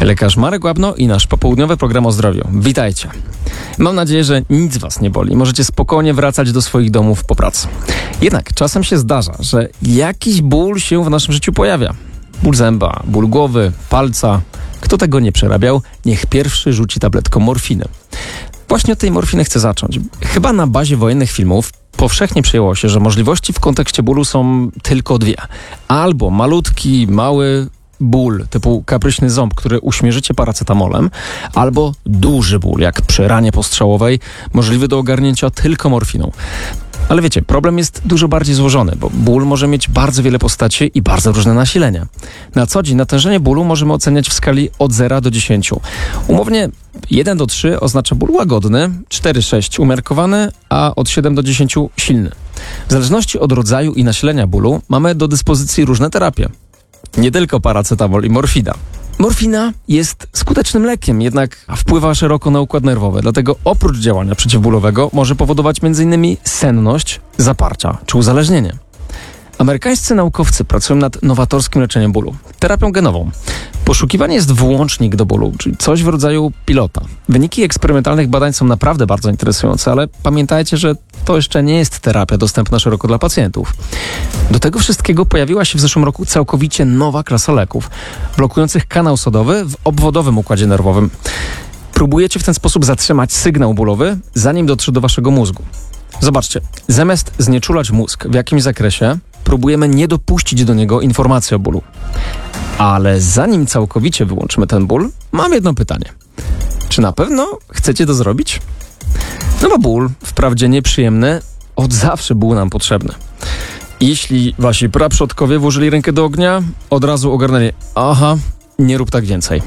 Lekarz Marek Łabno i nasz popołudniowy program o zdrowiu. Witajcie. Mam nadzieję, że nic was nie boli. Możecie spokojnie wracać do swoich domów po pracy. Jednak czasem się zdarza, że jakiś ból się w naszym życiu pojawia. Ból zęba, ból głowy, palca. Kto tego nie przerabiał, niech pierwszy rzuci tabletką morfiny. Właśnie od tej morfiny chcę zacząć. Chyba na bazie wojennych filmów powszechnie przyjęło się, że możliwości w kontekście bólu są tylko dwie. Albo malutki, mały ból typu kapryśny ząb, który uśmierzycie paracetamolem, albo duży ból, jak przy ranie postrzałowej, możliwy do ogarnięcia tylko morfiną. Ale wiecie, problem jest dużo bardziej złożony, bo ból może mieć bardzo wiele postaci i bardzo różne nasilenia. Na co dzień natężenie bólu możemy oceniać w skali od 0 do 10. Umownie 1 do 3 oznacza ból łagodny, 4-6 umiarkowany, a od 7 do 10 silny. W zależności od rodzaju i nasilenia bólu mamy do dyspozycji różne terapie. Nie tylko paracetamol i morfina. Morfina jest skutecznym lekiem, jednak wpływa szeroko na układ nerwowy, dlatego oprócz działania przeciwbólowego może powodować m.in. senność, zaparcia czy uzależnienie. Amerykańscy naukowcy pracują nad nowatorskim leczeniem bólu, terapią genową. Poszukiwany jest włącznik do bólu, czyli coś w rodzaju pilota. Wyniki eksperymentalnych badań są naprawdę bardzo interesujące, ale pamiętajcie, że to jeszcze nie jest terapia dostępna szeroko dla pacjentów. Do tego wszystkiego pojawiła się w zeszłym roku całkowicie nowa klasa leków, blokujących kanał sodowy w obwodowym układzie nerwowym. Próbujecie w ten sposób zatrzymać sygnał bólowy, zanim dotrze do waszego mózgu. Zobaczcie, zamiast znieczulać mózg w jakimś zakresie, próbujemy nie dopuścić do niego informacji o bólu. Ale zanim całkowicie wyłączymy ten ból, mam jedno pytanie. Czy na pewno chcecie to zrobić? No bo ból, wprawdzie nieprzyjemny, od zawsze był nam potrzebny. Jeśli wasi praprzodkowie włożyli rękę do ognia, od razu ogarnęli: aha, nie rób tak więcej.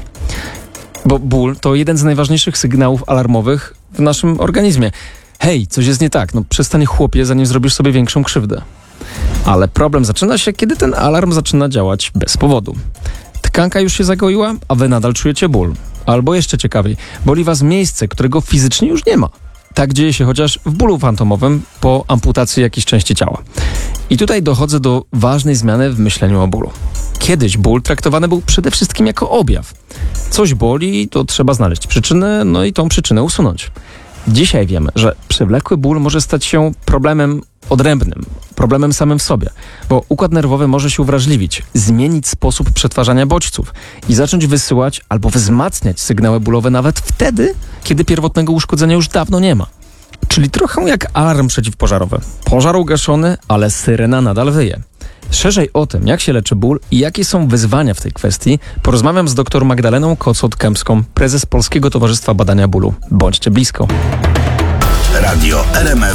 Bo ból to jeden z najważniejszych sygnałów alarmowych w naszym organizmie. Hej, coś jest nie tak, no przestań chłopie, zanim zrobisz sobie większą krzywdę. Ale problem zaczyna się, kiedy ten alarm zaczyna działać bez powodu. Tkanka już się zagoiła, a wy nadal czujecie ból. Albo jeszcze ciekawiej, boli was miejsce, którego fizycznie już nie ma. Tak dzieje się chociaż w bólu fantomowym po amputacji jakiejś części ciała. I tutaj dochodzę do ważnej zmiany w myśleniu o bólu. Kiedyś ból traktowany był przede wszystkim jako objaw. Coś boli, to trzeba znaleźć przyczynę, no i tą przyczynę usunąć. Dzisiaj wiemy, że przewlekły ból może stać się problemem odrębnym, problemem samym w sobie, bo układ nerwowy może się uwrażliwić, zmienić sposób przetwarzania bodźców i zacząć wysyłać albo wzmacniać sygnały bólowe nawet wtedy, kiedy pierwotnego uszkodzenia już dawno nie ma. Czyli trochę jak alarm przeciwpożarowy. Pożar ugaszony, ale syrena nadal wyje. Szerzej o tym, jak się leczy ból i jakie są wyzwania w tej kwestii, porozmawiam z dr Magdaleną Kocot-Kępską, prezes Polskiego Towarzystwa Badania Bólu. Bądźcie blisko. Radio RMF